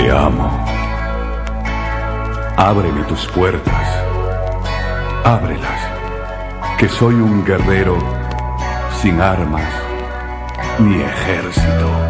Te amo. Ábreme tus puertas. Ábrelas, que soy un guerrero sin armas ni ejército.